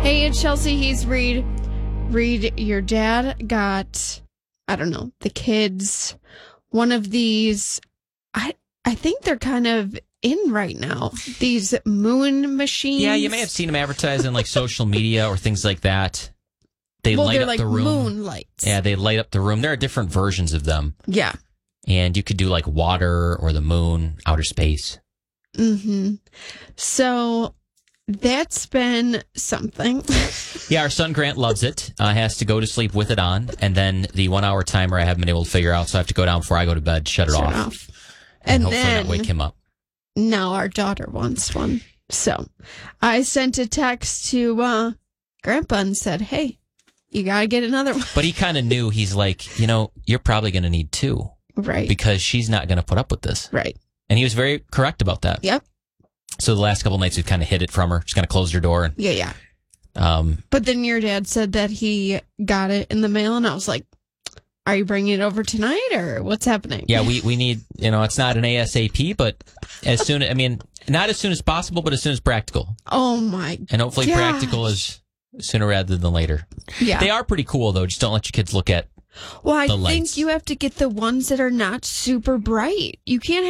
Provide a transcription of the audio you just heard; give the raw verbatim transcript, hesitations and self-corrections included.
Hey, it's Chelsea. He's Reed. Reed, your dad got, I don't know, the kids, one of these, I I think they're kind of in right now, these moon machines. Yeah, you may have seen them advertised in like social media or things like that. They well, light they're up like the room. moon lights. Yeah, they light up the room. There are different versions of them. Yeah. And you could do like water or the moon, outer space. Mm-hmm. So that's been something. Yeah, our son Grant loves it. Uh, has to go to sleep with it on. And then the one hour timer I haven't been able to figure out, so I have to go down before I go to bed, shut it Shut off. off. And, And hopefully then not wake him up. now our daughter wants one. So I sent a text to uh, Grandpa and said, hey, you got to get another one. But he kind of knew. He's like, you know, you're probably going to need two. Right. Because she's not going to put up with this. Right. And he was very correct about that. Yep. So the last couple of nights we've kind of hid it from her. Just kind of closed her door. And, Yeah, yeah. um, But then your dad said that he got it in the mail, and I was like, are you bringing it over tonight, or what's happening? yeah, we, we need, you know, it's not an ASAP, but as soon, I mean, not as soon as possible, but as soon as practical. Oh, my And hopefully gosh. practical is sooner rather than later. Yeah. They are pretty cool, though. Just don't let your kids look at Well, I the think lights. you have to get the ones that are not super bright. You can't